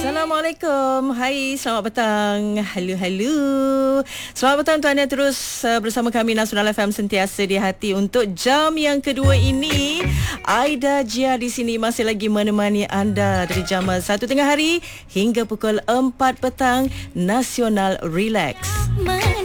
Assalamualaikum. Hai, selamat petang. Halo. Selamat petang tuan yang terus bersama kami Nasional FM sentiasa di hati untuk jam yang kedua ini. Aida Jia di sini masih lagi menemani anda dari jam 1 tengah hari hingga pukul 4 petang. Nasional Relax.